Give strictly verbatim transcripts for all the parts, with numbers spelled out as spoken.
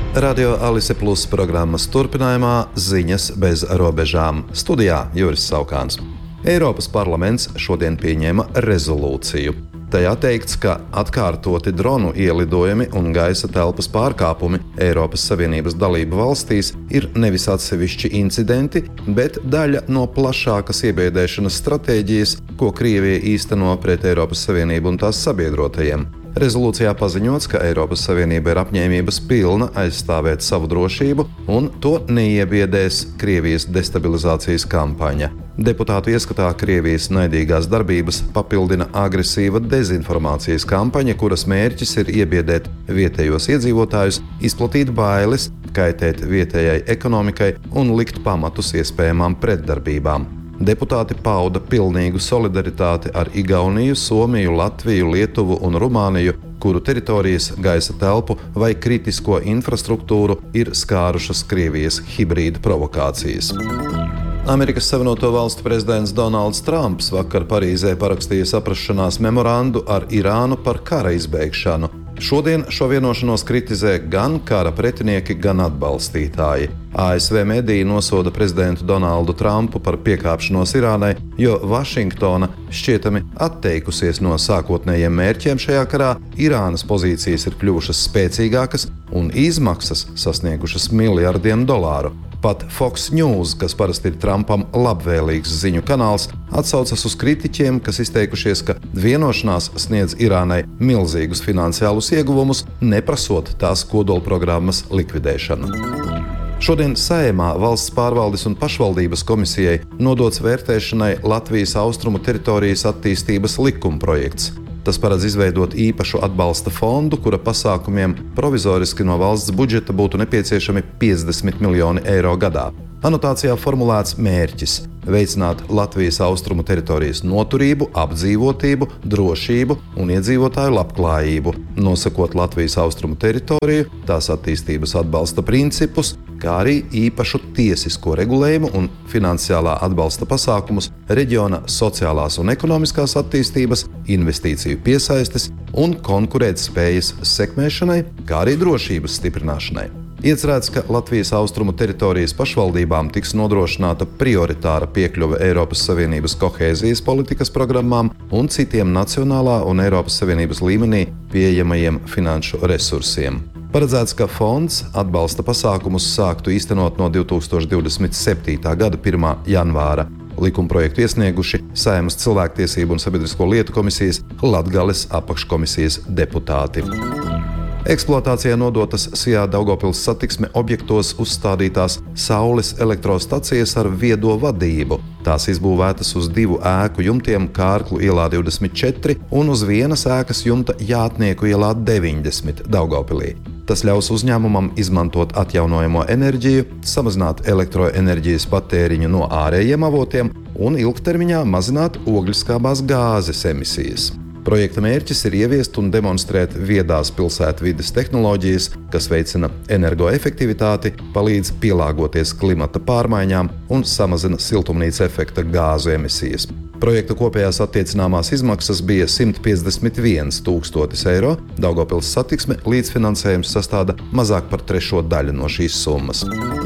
Radio Alise Plus programmas turpinājumā ziņas bez robežām. Studijā Juris Saukāns. Eiropas parlaments šodien pieņēma rezolūciju. Tajā teikts, ka atkārtoti dronu ielidojumi un gaisa telpas pārkāpumi Eiropas Savienības dalību valstīs ir nevis atsevišķi incidenti, bet daļa no plašākas iebiedēšanas stratēģijas, ko Krievija īsteno pret Eiropas Savienību un tās sabiedrotajiem. Rezolūcijā paziņots, ka Eiropas Savienība ir apņēmības pilna aizstāvēt savu drošību un to neiebiedēs Krievijas destabilizācijas kampaņa. Deputātu ieskatā Krievijas naidīgās darbības papildina agresīva dezinformācijas kampaņa, kuras mērķis ir iebiedēt vietējos iedzīvotājus, izplatīt bailes, kaitēt vietējai ekonomikai un likt pamatus iespējamām pretdarbībām. Deputāti pauda pilnīgu solidaritāti ar Igauniju, Somiju, Latviju, Lietuvu un Rumāniju, kuru teritorijas, gaisa telpu vai kritisko infrastruktūru ir skārušas Krievijas hibrīda provokācijas. Amerikas Savienoto Valstu prezidents Donalds Trumps vakar Parīzē parakstīja saprašanās memorandu ar Irānu par kara izbeigšanu. Šodien šo vienošanos kritizē gan kara pretinieki, gan atbalstītāji. A S V mediji nosoda prezidentu Donaldu Trumpu par piekāpšanos Irānai, jo Vašingtona šķietami atteikusies no sākotnējiem mērķiem šajā karā, Irānas pozīcijas ir kļuvušas spēcīgākas un izmaksas sasniegušas miljardiem dolāru. Pat Fox News, kas parasti ir Trumpam labvēlīgs ziņu kanāls, atsaucas uz kritiķiem, kas izteikušies, ka vienošanās sniedz Irānai milzīgus finansiālus ieguvumus, neprasot tās kodolprogrammas likvidēšanu. Šodien Saeimā Valsts pārvaldes un pašvaldības komisijai nodots vērtēšanai Latvijas austrumu teritorijas attīstības likumprojekts. Tas paredz izveidot īpašu atbalsta fondu, kura pasākumiem provizoriski no valsts budžeta būtu nepieciešami piecdesmit miljoni eiro gadā. Anotācijā formulēts mērķis – veicināt Latvijas austrumu teritorijas noturību, apdzīvotību, drošību un iedzīvotāju labklājību, nosakot Latvijas austrumu teritoriju, tās attīstības atbalsta principus, kā arī īpašu tiesisko regulējumu un finansiālā atbalsta pasākumus reģiona sociālās un ekonomiskās attīstības, investīciju piesaistes un konkurētspējas sekmēšanai, kā arī drošības stiprināšanai. Iecerēts, ka Latvijas austrumu teritorijas pašvaldībām tiks nodrošināta prioritāra piekļuve Eiropas Savienības kohēzijas politikas programmām un citiem nacionālā un Eiropas Savienības līmenī pieejamajiem finanšu resursiem. Paredzēts, ka fonds atbalsta pasākumus sāktu īstenot no divi tūkstoši divdesmit septītā gada pirmā janvāra. Likumprojektu iesnieguši Saeimas cilvēktiesību un sabiedrisko lietu komisijas Latgales apakškomisijas deputāti. Eksploatācijā nodotas Sijā Daugavpils satiksme objektos uzstādītās saules elektrostacijas ar viedo vadību. Tās izbūvētas uz divu ēku jumtiem Kārklu ielā divdesmit četri un uz vienas ēkas jumta Jātnieku ielā deviņdesmit Daugavpilī. Tas ļaus uzņēmumam izmantot atjaunojamo enerģiju, samazināt elektroenerģijas patēriņu no ārējiem avotiem un ilgtermiņā mazināt ogļskābās gāzes emisijas. Projekta mērķis ir ieviest un demonstrēt viedās pilsētvides tehnoloģijas, kas veicina energoefektivitāti, palīdz pielāgoties klimata pārmaiņām un samazina siltumnīca efekta gāzu emisijas. Projekta kopējās attiecināmās izmaksas bija simt piecdesmit viens tūkstotis eiro, Daugavpils satiksme līdzfinansējums sastāda mazāk par trešo daļu no šīs summas.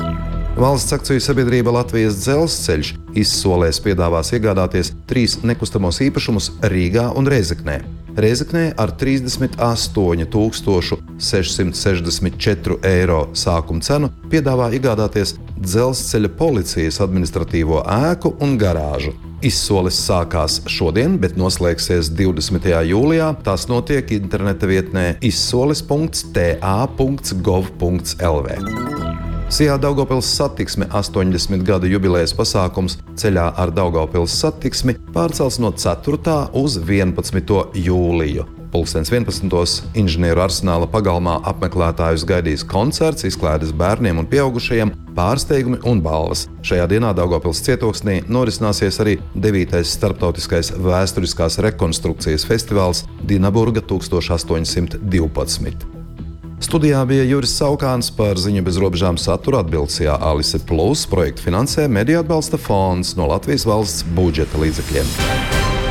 Valsts akciju sabiedrība Latvijas Dzelzceļš izsolēs piedāvās iegādāties trīs nekustamos īpašumus Rīgā un Rēzeknē. Rēzeknē ar trīsdesmit astoņi tūkstoši sešsimt sešdesmit četri eiro sākuma cenu piedāvā iegādāties Dzelzceļa policijas administratīvo ēku un garāžu. Izsoles sākās šodien, bet noslēgsies divdesmitajā jūlijā. Tās notiek interneta vietnē izsoles punkts t a punkts gov punkts l v. Sijā Daugavpils satiksme astoņdesmit gadu jubilejas pasākums ceļā ar Daugavpils satiksmi pārcels no ceturtā uz vienpadsmito jūliju. Pulkstens vienpadsmitos Inženieru arsenāla pagalmā apmeklētājus gaidīs koncerts, izklaides bērniem un pieaugušajiem, pārsteigumi un balvas. Šajā dienā Daugavpils cietoksnī norisināsies arī devītais starptautiskais vēsturiskās rekonstrukcijas festivāls Dinaburga tūkstoš astoņsimt divpadsmit. Studijā bija Juris Saukāns, par ziņu bez robežām saturu atbildsījā Alise Plus projektu finansē Mediju atbalsta fonds no Latvijas valsts budžeta līdzekļiem.